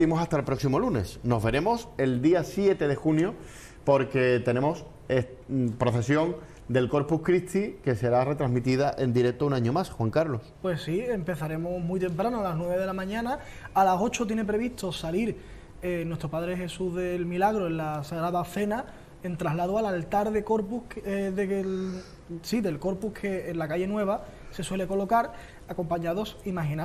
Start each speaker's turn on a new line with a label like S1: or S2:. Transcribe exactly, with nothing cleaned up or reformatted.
S1: Hasta el próximo lunes. Nos veremos el día siete de junio porque tenemos eh, procesión del Corpus Christi que será retransmitida en directo un año más, Juan Carlos.
S2: Pues sí, empezaremos muy temprano, a las nueve de la mañana. A las ocho tiene previsto salir eh, nuestro Padre Jesús del Milagro en la Sagrada Cena, en traslado al altar de Corpus, eh, de el, sí, del Corpus que en la calle Nueva se suele colocar, acompañados, imaginamos,